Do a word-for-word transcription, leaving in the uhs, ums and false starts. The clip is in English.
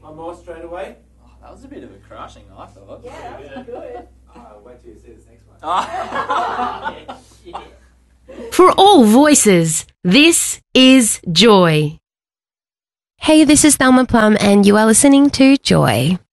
One more straight away. Oh, that was a bit of a crushing, I thought. Yeah, that was good. Uh, wait till you see this next one. Oh. Yeah. For all voices, this is Joy. Hey, this is Thelma Plum, and you are listening to Joy.